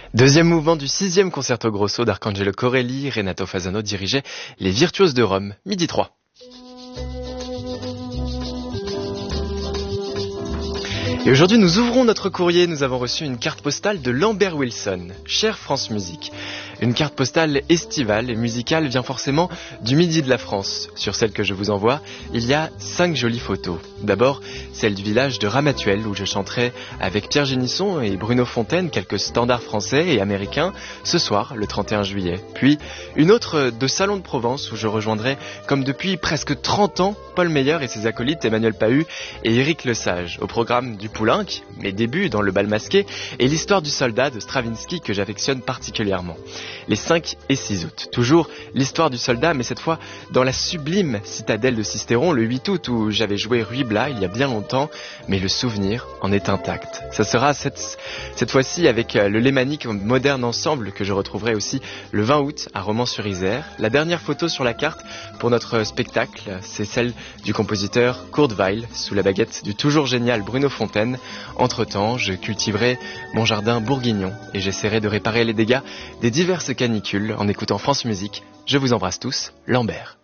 Deuxième mouvement du 6e concerto grosso d'Arcangelo Corelli, Renato Fasano dirigeait Les Virtuoses de Rome, midi 3. Et aujourd'hui, nous ouvrons notre courrier. Nous avons reçu une carte postale de Lambert Wilson. Chère France Musique, une carte postale estivale et musicale vient forcément du midi de la France. Sur celle que je vous envoie, il y a 5 jolies photos. D'abord, celle du village de Ramatuelle où je chanterai avec Pierre Génisson et Bruno Fontaine quelques standards français et américains ce soir, le 31 juillet. Puis, une autre de Salon de Provence où je rejoindrai, comme depuis presque 30 ans, Paul Meyer et ses acolytes Emmanuel Pahud et Éric Lesage. Au programme du Poulenc, mes débuts dans le bal masqué et l'histoire du soldat de Stravinsky que j'affectionne particulièrement. Les 5 et 6 août. Toujours l'histoire du soldat, mais cette fois dans la sublime citadelle de Sisteron, le 8 août où j'avais joué Ruy-Blas il y a bien longtemps, mais le souvenir en est intact. Ça sera cette fois-ci avec le Lémanique Moderne Ensemble que je retrouverai aussi le 20 août à Romans-sur-Isère. La dernière photo sur la carte pour notre spectacle, c'est celle du compositeur Kurt Weill sous la baguette du toujours génial Bruno Fontaine. Entre-temps, je cultiverai mon jardin bourguignon et j'essaierai de réparer les dégâts des diverses canicules en écoutant France Musique. Je vous embrasse tous, Lambert.